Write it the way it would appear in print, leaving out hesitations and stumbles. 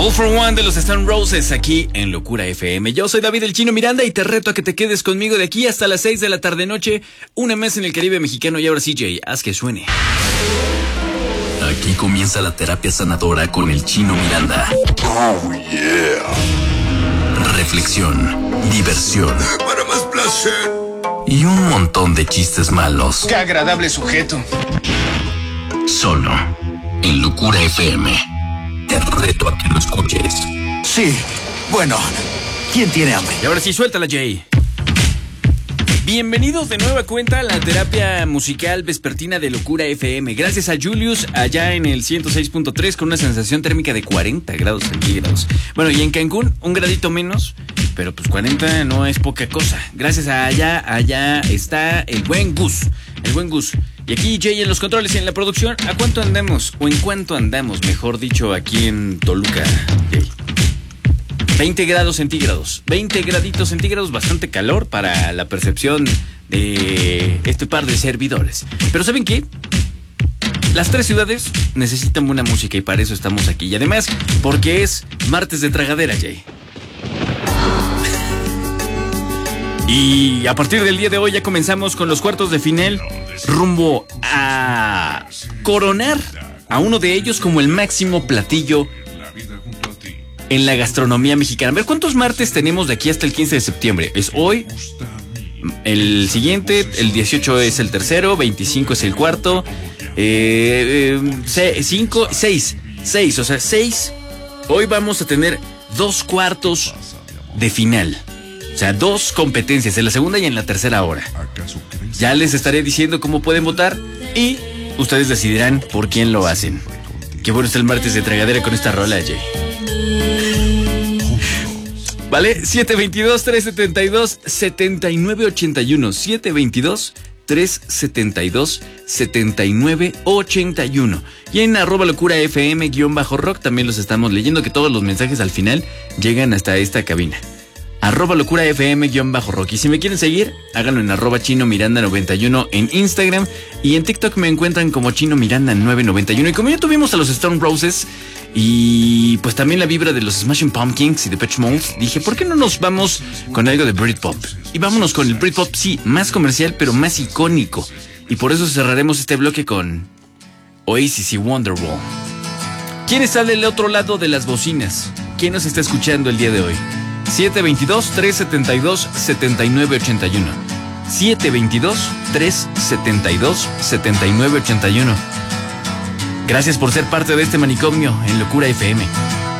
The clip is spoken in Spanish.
All for One de los Stone Roses aquí en Locura FM. Yo soy David el Chino Miranda y te reto a que te quedes conmigo de aquí hasta las 6 de la tarde noche, una mes en el Caribe mexicano. Y ahora sí, Jay, haz que suene. Aquí comienza la terapia sanadora con el Chino Miranda. Oh yeah. Reflexión, diversión. Para más placer. Y un montón de chistes malos. Qué agradable sujeto. Solo en Locura FM. Te reto a que lo escuches. Sí, bueno, ¿quién tiene hambre? Y ahora sí, suéltala, Jay. Bienvenidos de nueva cuenta a la terapia musical vespertina de Locura FM. Gracias a Julius allá en el 106.3 con una sensación térmica de 40 grados centígrados. Bueno, y en Cancún un gradito menos, pero pues 40 no es poca cosa. Gracias a allá está el buen Gus. Y aquí Jay en los controles y en la producción. ¿A cuánto andamos? O en cuánto andamos, mejor dicho, aquí en Toluca, Jay. 20 grados centígrados. 20 graditos centígrados, bastante calor para la percepción de este par de servidores. Pero ¿saben qué? Las tres ciudades necesitan buena música y para eso estamos aquí. Y además, porque es martes de tragadera, Jay. Y a partir del día de hoy ya comenzamos con los cuartos de final rumbo a coronar a uno de ellos como el máximo platillo en la gastronomía mexicana. A ver, ¿cuántos martes tenemos de aquí hasta el 15 de septiembre? Es hoy, el siguiente, el 18 es el tercero, 25 es el cuarto, 6. O sea, 6. Hoy vamos a tener 2 cuartos de final. O sea, 2 competencias, en la segunda y en la tercera hora. Ya les estaré diciendo cómo pueden votar y ustedes decidirán por quién lo hacen. Qué bueno está el martes de tragadera con esta rola, Jay. ¿Vale? 722-372-7981. 722-372-7981. Y en @locura FM_rock también los estamos leyendo, que todos los mensajes al final llegan hasta esta cabina. @locura FM_rock. Y si me quieren seguir, háganlo en @chinomiranda91 en Instagram. Y en TikTok me encuentran como chinomiranda991. Y como ya tuvimos a los Stone Roses y pues también la vibra de los Smashing Pumpkins y Depeche Mode, dije, ¿por qué no nos vamos con algo de Britpop? Y vámonos con el Britpop, sí, más comercial, pero más icónico. Y por eso cerraremos este bloque con Oasis y Wonderwall. ¿Quién está del otro lado de las bocinas? ¿Quién nos está escuchando el día de hoy? 722-372-7981. 722-372-7981. Gracias por ser parte de este manicomio en Locura FM.